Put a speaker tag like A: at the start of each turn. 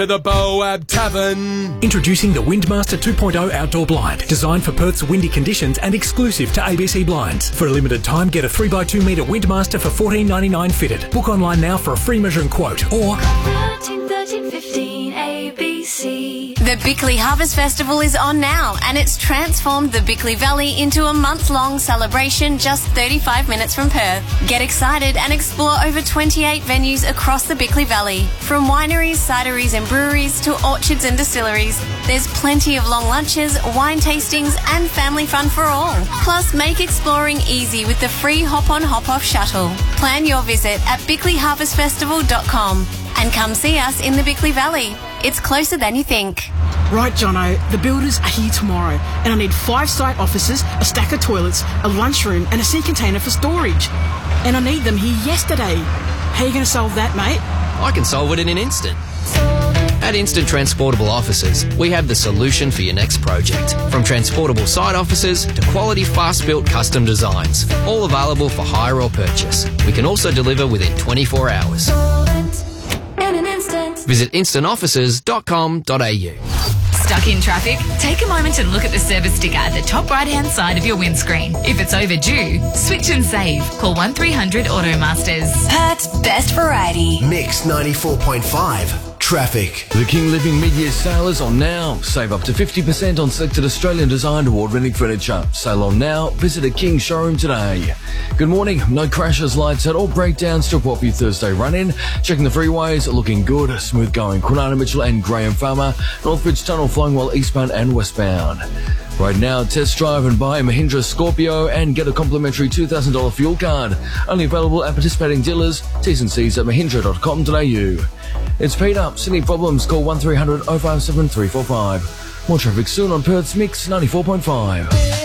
A: The Boab Tavern.
B: Introducing the Windmaster 2.0 outdoor blind, designed for Perth's windy conditions and exclusive to ABC Blinds. For a limited time, get a 3x2 metre Windmaster for $14.99 fitted. Book online now for a free measure and quote, or
C: 1315 ABC.
D: The Bickley Harvest Festival is on now, and it's transformed the Bickley Valley into a month-long celebration just 35 minutes from Perth. Get excited and explore over 28 venues across the Bickley Valley. From wineries, cideries and breweries to orchards and distilleries, there's plenty of long lunches, wine tastings and family fun for all. Plus, make exploring easy with the free hop-on hop-off shuttle. Plan your visit at bickleyharvestfestival.com and come see us in the Bickley Valley. It's closer than you think.
E: Right, Jono, the builders are here tomorrow and I need 5 site offices, a stack of toilets, a lunchroom and a sea container for storage. And I need them here yesterday. How are you going to solve that, mate?
F: I can solve it in an instant. At Instant Transportable Offices, we have the solution for your next project. From transportable site offices to quality fast-built custom designs, all available for hire or purchase. We can also deliver within 24 hours. Visit instantoffices.com.au.
G: Stuck in traffic? Take a moment and look at the service sticker at the top right-hand side of your windscreen. If it's overdue, switch and save. Call 1300 Automasters.
D: Perth's best variety.
H: Mix 94.5. Traffic.
I: The King Living mid-year sale is on now. Save up to 50% on selected Australian designed award-winning furniture. Sale on now. Visit a King showroom today. Good morning. No crashes, lights out or breakdowns to report for your Thursday run-in. Checking the freeways, looking good. Smooth going. Kwinana Mitchell and Graham Farmer. Northbridge Tunnel flowing well eastbound and westbound. Right now, test drive and buy a Mahindra Scorpio and get a complimentary $2,000 fuel card. Only available at participating dealers. T's and C's at mahindra.com.au. It's Peter. Sydney problems, call 1300 057 345. More traffic soon on Perth's Mix 94.5.